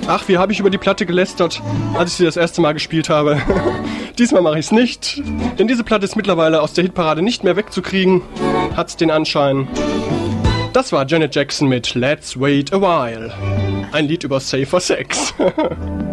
Ach, wie habe ich über die Platte gelästert, als ich sie das erste Mal gespielt habe. Diesmal mache ich es nicht, denn diese Platte ist mittlerweile aus der Hitparade nicht mehr wegzukriegen. Hat's den Anschein. Das war Janet Jackson mit Let's Wait a While. Ein Lied über Safer Sex.